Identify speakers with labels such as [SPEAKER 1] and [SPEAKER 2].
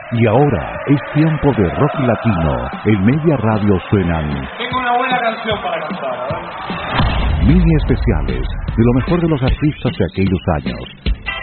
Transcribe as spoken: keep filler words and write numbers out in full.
[SPEAKER 1] Y ahora es tiempo de rock latino. En Media Radio suenan...
[SPEAKER 2] Tengo una buena canción para cantar, a ver.
[SPEAKER 1] Mini especiales de lo mejor de los artistas de aquellos años.